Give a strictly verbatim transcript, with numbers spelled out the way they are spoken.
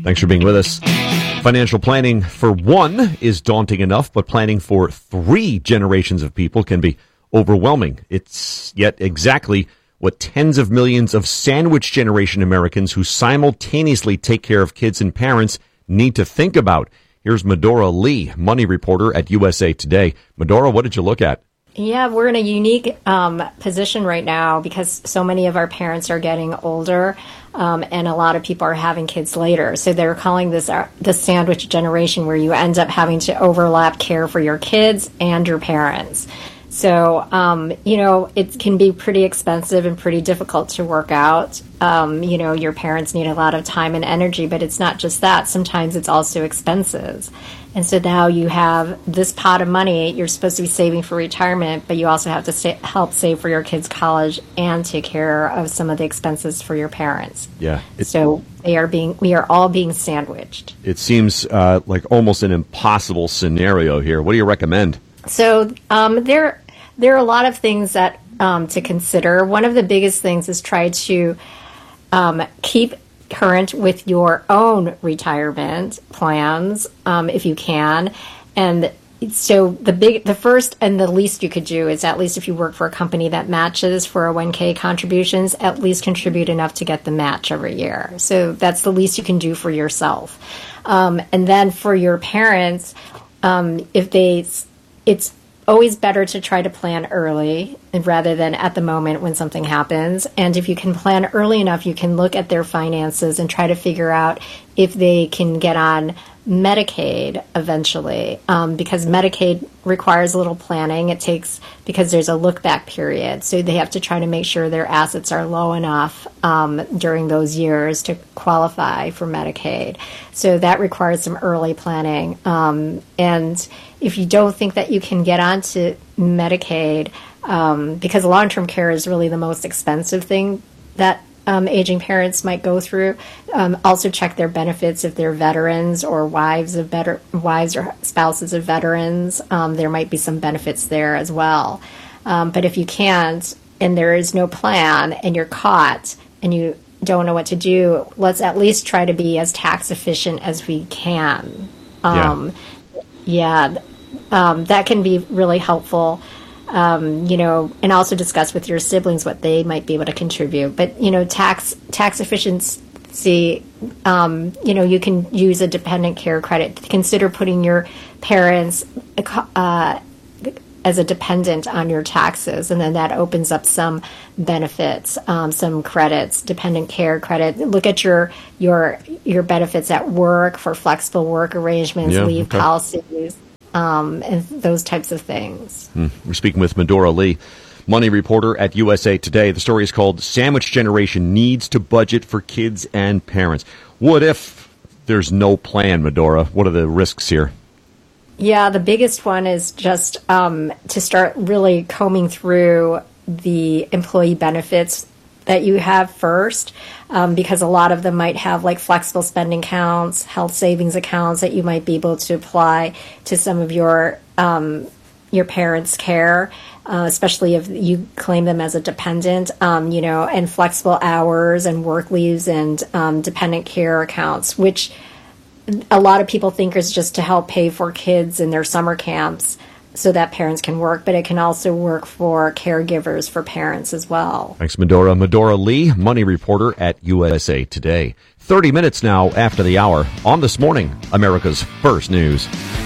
Thanks for being with us. Financial planning for one is daunting enough, but planning for three generations of people can be overwhelming. It's yet exactly what tens of millions of sandwich generation Americans who simultaneously take care of kids and parents need to think about. Here's Medora Lee, money reporter at U S A Today. Medora, what did you look at? Yeah, we're in a unique um, position right now because so many of our parents are getting older, um, and a lot of people are having kids later. So they're calling this uh, the sandwich generation, where you end up having to overlap care for your kids and your parents. So, um, you know, it can be pretty expensive and pretty difficult to work out. Um, you know, your parents need a lot of time and energy, but it's not just that. Sometimes it's also expenses. And so now you have this pot of money you're supposed to be saving for retirement, but you also have to sa- help save for your kids' college and take care of some of the expenses for your parents. Yeah. So they are being, we are all being sandwiched. It seems uh, like almost an impossible scenario here. What do you recommend? So um, there, there are a lot of things that um, to consider. One of the biggest things is try to um, keep current with your own retirement plans, um, if you can. And so the big, the first and the least you could do is, at least if you work for a company that matches four oh one k contributions, at least contribute enough to get the match every year. So that's the least you can do for yourself. Um, and then for your parents, um, if they, it's always better to try to plan early rather than at the moment when something happens. And if you can plan early enough, you can look at their finances and try to figure out if they can get on Medicaid eventually, um, because Medicaid requires a little planning. It takes, because there's a look back period. So they have to try to make sure their assets are low enough um, during those years to qualify for Medicaid. So that requires some early planning. Um, and if you don't think that you can get onto Medicaid, um, because long-term care is really the most expensive thing that Um, aging parents might go through. Um, also check their benefits if they're veterans or wives of better wives or spouses of veterans. Um, there might be some benefits there as well. Um, but if you can't, and there is no plan, and you're caught and you don't know what to do, let's at least try to be as tax efficient as we can. Um, yeah, yeah um, that can be really helpful. Um, you know, and also discuss with your siblings what they might be able to contribute. But, you know, tax tax efficiency, um, you know, you can use a dependent care credit. Consider putting your parents uh, as a dependent on your taxes, and then that opens up some benefits, um, some credits, dependent care credit. Look at your your your benefits at work for flexible work arrangements, yeah, leave okay. policies. Um, and those types of things. Mm. We're speaking with Medora Lee, money reporter at U S A Today. The story is called Sandwich Generation Needs to Budget for Kids and Parents. What if there's no plan, Medora? What are the risks here? Yeah, the biggest one is just um, to start really combing through the employee benefits that you have first, um, because a lot of them might have like flexible spending accounts, health savings accounts that you might be able to apply to some of your um, your parents' care, uh, especially if you claim them as a dependent, um, you know, and flexible hours and work leaves and um, dependent care accounts, which a lot of people think is just to help pay for kids in their summer camps, so that parents can work, but it can also work for caregivers for parents as well. Thanks, Medora. Medora Lee, money reporter at U S A Today. thirty minutes now after the hour on This Morning, America's First News.